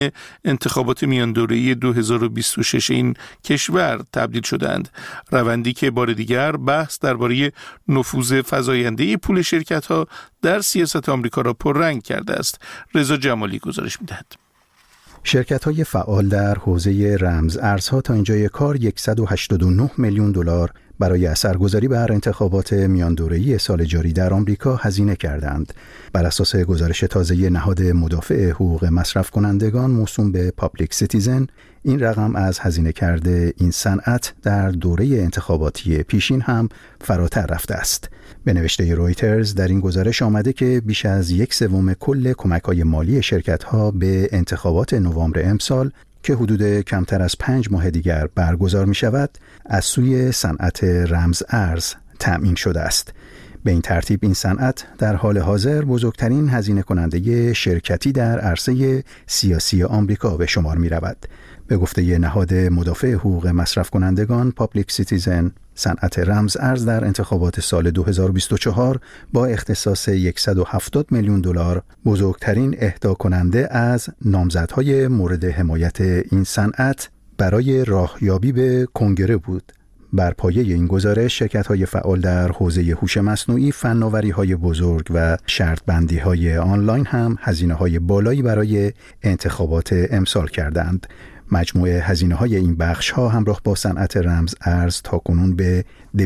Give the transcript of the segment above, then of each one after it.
انتخابات میان دوره‌ای 2026 این کشور تبدیل شدند. روندی که بار دیگر بحث درباره نفوذ فزاینده پول شرکت‌ها در سیاست آمریکا را پررنگ کرده است. رضا جمالی گزارش می‌دهد. شرکت‌های فعال در حوزه رمز ارزها تا اینجای کار 189 میلیون دلار برای اثرگذاری بر انتخابات میان دوره‌ای سال جاری در آمریکا هزینه کردند. بر اساس گزارش تازه نهاد مدافع حقوق مصرف کنندگان موسوم به پابلیک سیتیزن، این رقم از هزینه کرده این صنعت در دوره انتخاباتی پیشین هم فراتر رفته است. به نوشته رویترز در این گزارش آمده که بیش از 1/3 کل کمک‌های مالی شرکت‌ها به انتخابات نوامبر امسال که حدود کمتر از 5 ماه دیگر برگزار می شود، از سوی صنعت رمز ارز تأمین شده است. به این ترتیب این صنعت در حال حاضر بزرگترین هزینه کننده شرکتی در عرصه سیاسی آمریکا به شمار می رود. به گفته نهاد مدافع حقوق مصرف کنندگان پابلیک سیتیزن، صنعت رمز ارز در انتخابات سال 2024 با اختصاص 170 میلیون دلار بزرگترین اهدا کننده از نامزدهای مورد حمایت این صنعت برای راهیابی به کنگره بود. بر پایه این گزارش شرکت‌های فعال در حوزه هوش مصنوعی، فناوری‌های بزرگ و شرط‌بندی‌های آنلاین هم هزینه‌های بالایی برای انتخابات امسال کردند. مجموع هزینه‌های این بخش‌ها همراه با صنعت رمز ارز تاکنون به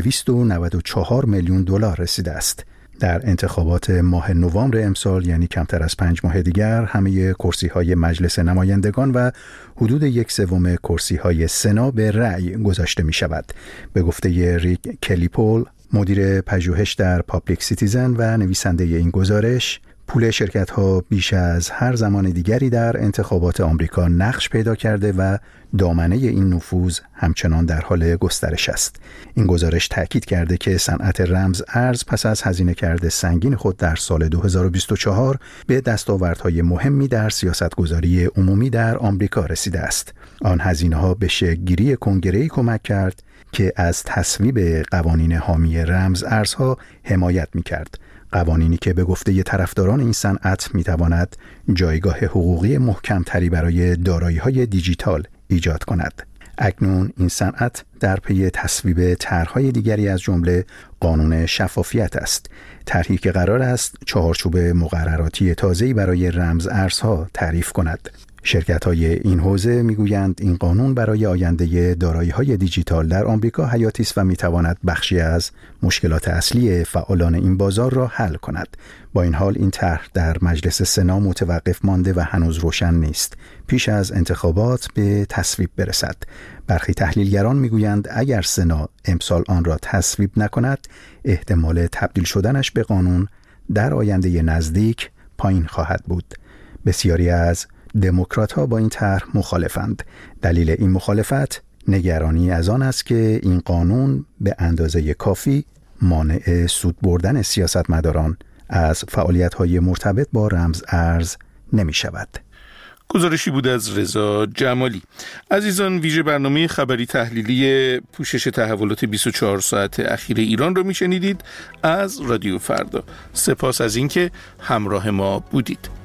294 میلیون دلار رسیده است. در انتخابات ماه نوامبر امسال، یعنی کمتر از 5 ماه دیگر، همه کرسی‌های مجلس نمایندگان و حدود 1/3 کرسی‌های سنا به رأی گذاشته می‌شود. به گفته ریک کلیپول، مدیر پژوهش در پابلیک سیتیزن و نویسنده این گزارش، پول شرکت‌ها بیش از هر زمان دیگری در انتخابات آمریکا نقش پیدا کرده و دامنه این نفوذ همچنان در حال گسترش است. این گزارش تأکید کرده که صنعت رمز ارز پس از هزینه کرده سنگین خود در سال 2024 به دستاوردهای مهمی در سیاستگذاری عمومی در آمریکا رسیده است. آن هزینه‌ها به شکل‌گیری کنگره‌ای کمک کرد که از تصویب قوانین حامی رمز ارزها حمایت می‌کرد. قوانینی که به گفته طرفداران این صنعت می‌تواند جایگاه حقوقی محکم‌تری برای دارایی‌های دیجیتال ایجاد کند. اکنون این صنعت در پی تصویب طرح‌های دیگری از جمله قانون شفافیت است. طرحی که قرار است چهارچوب مقرراتی تازه‌ای برای رمز ارزها تعریف کند. شرکت‌های این حوزه می‌گویند این قانون برای آینده دارایی‌های دیجیتال در آمریکا حیاتی است و می‌تواند بخشی از مشکلات اصلی فعالان این بازار را حل کند. با این حال این طرح در مجلس سنا متوقف مانده و هنوز روشن نیست پیش از انتخابات به تصویب برسد. برخی تحلیلگران می‌گویند اگر سنا امسال آن را تصویب نکند، احتمال تبدیل شدنش به قانون در آینده نزدیک پایین خواهد بود. بسیاری از دموکرات‌ها با این طرح مخالفند. دلیل این مخالفت نگرانی از آن است که این قانون به اندازه کافی مانع سود بردن سیاستمداران از فعالیت‌های مرتبط با رمز ارز نمی‌شود. گزارشی بود از رضا جمالی. عزیزان، ویژه برنامه خبری تحلیلی پوشش تحولات 24 ساعت اخیر ایران رو میشنیدید از رادیو فردا. سپاس از اینکه همراه ما بودید.